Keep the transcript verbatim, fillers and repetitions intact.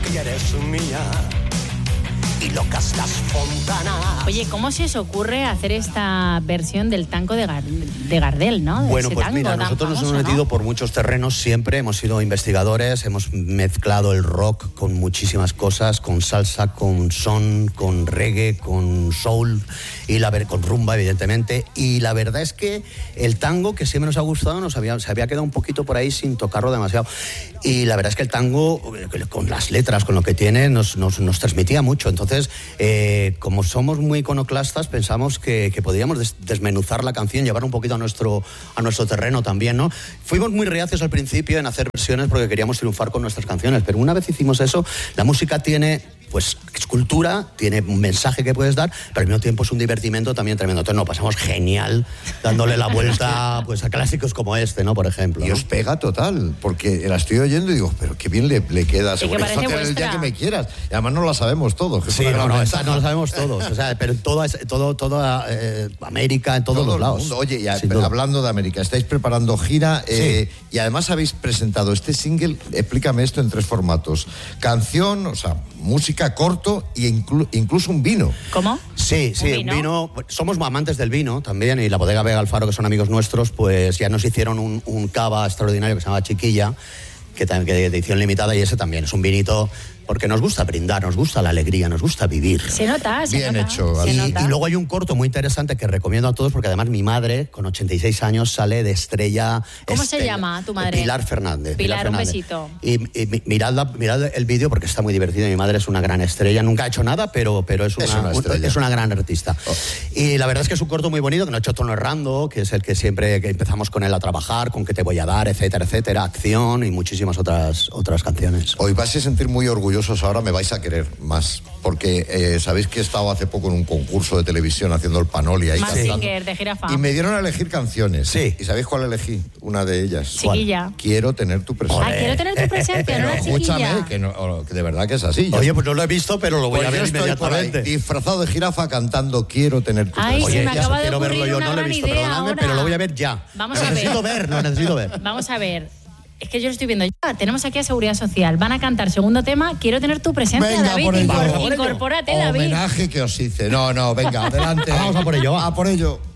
y eres mía. Y locas las fontanas. Oye, ¿cómo se os ocurre hacer esta versión del tango de, Gar- de Gardel, ¿no? De Bueno, ese pues tango mira, tan nosotros nos famoso, hemos metido ¿no? por muchos terrenos siempre, hemos sido investigadores, hemos mezclado el rock con muchísimas cosas, con salsa, con son, con reggae, con soul, y la ver- con rumba, evidentemente, y la verdad es que el tango, que siempre nos ha gustado, nos había, se había quedado un poquito por ahí sin tocarlo demasiado, y la verdad es que el tango, con las letras, con lo que tiene, nos, nos, nos transmitía mucho. Entonces, eh, como somos muy iconoclastas, pensamos que, que podíamos des- desmenuzar la canción, llevar un poquito a nuestro, a nuestro terreno también, ¿no? Fuimos muy reacios al principio en hacer versiones porque queríamos triunfar con nuestras canciones, pero una vez hicimos eso, la música tiene... pues es cultura, tiene un mensaje que puedes dar, pero al mismo tiempo es un divertimento también tremendo. Entonces nos pasamos genial dándole la vuelta pues a clásicos como este, ¿no? Por ejemplo. Y ¿no? os pega total, porque la estoy oyendo y digo, pero qué bien le, le queda. Sí, que Seguro parece esto que el día vuestra. que me quieras. Y además no la sabemos todos. que es Sí, una no, gran no, ventaja. esta no lo sabemos todos. O sea, pero en toda, todo, toda eh, América, en todos Todo los el lados. mundo. Oye, y a- Sin duda. hablando de América, estáis preparando gira eh, y además habéis presentado este single, explícame esto en tres formatos. Canción, o sea, música corto e inclu- incluso un vino. ¿Cómo? Sí, sí, ¿Un un vino? vino? Somos amantes del vino también, y la bodega Vega Alfaro, que son amigos nuestros, pues ya nos hicieron un, un cava extraordinario que se llama Chiquilla, que también que de edición limitada, y ese también es un vinito porque nos gusta brindar, nos gusta la alegría, nos gusta vivir. Se nota, se Bien nota. hecho. se Y, nota. y luego hay un corto muy interesante que recomiendo a todos, porque además mi madre, con ochenta y seis años, sale de estrella. ¿Cómo se estella- llama tu madre? Pilar Fernández. Pilar, un Fernández. besito. Y, y mi- mirad, la- mirad el vídeo porque está muy divertido. Mi madre es una gran estrella, nunca ha hecho nada, pero, pero es, una, Es una estrella. es una gran artista. Oh. Y la verdad es que es un corto muy bonito, que nos ha hecho Tono Errando, que es el que siempre que empezamos con él a trabajar, con qué te voy a dar, etcétera, etcétera, acción y muchísimas otras, otras canciones. Hoy vais a sentir muy orgullosos, ahora me vais a querer más, porque eh, sabéis que he estado hace poco en un concurso de televisión haciendo el Panoli ahí cantando. Mazinger, de Jirafa. Y me dieron a elegir canciones. Sí. ¿Y sabéis cuál elegí? Una de ellas. Chiquilla. Quiero tener tu presencia. Ah, quiero tener tu presencia, no Pero la escúchame, chiquilla. que, no, que de verdad que es así. Yo- Oye, pues no lo he visto, pero lo voy pues a yo ver estoy por ahí, inmediatamente. disfrazado de jirafa cantando Quiero tener tu Ay, presencia. se me ya acaba de quiero ocurrir verlo yo, una no lo he gran visto, idea perdonadme, ahora. pero lo voy a ver ya. Vamos lo a necesito ver. ver, lo necesito ver. Vamos a ver. Es que yo lo estoy viendo ya. Tenemos aquí a Seguridad Social. Van a cantar segundo tema. Quiero tener tu presencia, Venga, David. por ello. Incor- Vamos por ello. Incorpórate, David. Homenaje que os hice. No, no, venga, adelante. Vamos a por ello, va. A por ello.